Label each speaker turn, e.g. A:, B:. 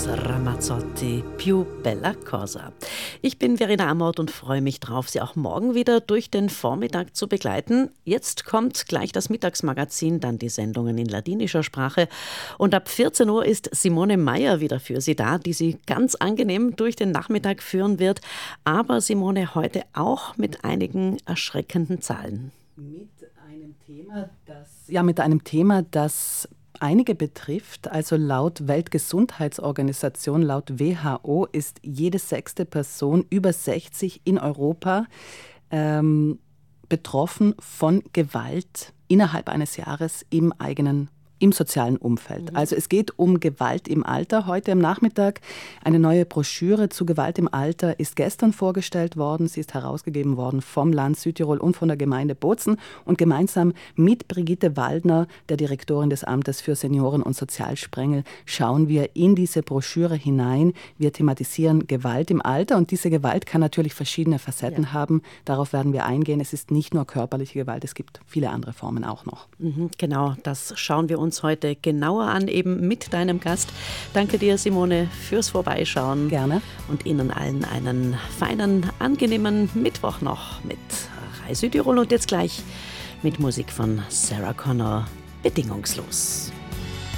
A: Ramazzotti, Più bella cosa. Ich bin Verena Amort und freue mich drauf, Sie auch morgen wieder durch den Vormittag zu begleiten. Jetzt kommt gleich das Mittagsmagazin, dann die Sendungen in ladinischer Sprache. Und ab 14 Uhr ist Simone Meier wieder für Sie da, die Sie ganz angenehm durch den Nachmittag führen wird. Aber Simone, heute auch mit einigen erschreckenden Zahlen.
B: Mit einem Thema, das einige betrifft. Also laut Weltgesundheitsorganisation, laut WHO, ist jede 6. Person über 60 in Europa betroffen von Gewalt innerhalb eines Jahres im sozialen Umfeld. Also es geht um Gewalt im Alter. Heute am Nachmittag eine neue Broschüre zu Gewalt im Alter ist gestern vorgestellt worden. Sie ist herausgegeben worden vom Land Südtirol und von der Gemeinde Bozen. Und gemeinsam mit Brigitte Waldner, der Direktorin des Amtes für Senioren- und Sozialsprengel, schauen wir in diese Broschüre hinein. Wir thematisieren Gewalt im Alter und diese Gewalt kann natürlich verschiedene Facetten haben. Darauf werden wir eingehen. Es ist nicht nur körperliche Gewalt, es gibt viele andere Formen auch noch.
A: Genau, das schauen wir uns heute genauer an, eben mit deinem Gast. Danke dir, Simone, fürs Vorbeischauen.
B: Gerne.
A: Und Ihnen allen einen feinen, angenehmen Mittwoch noch mit Rai Südtirol und jetzt gleich mit Musik von Sarah Connor, bedingungslos.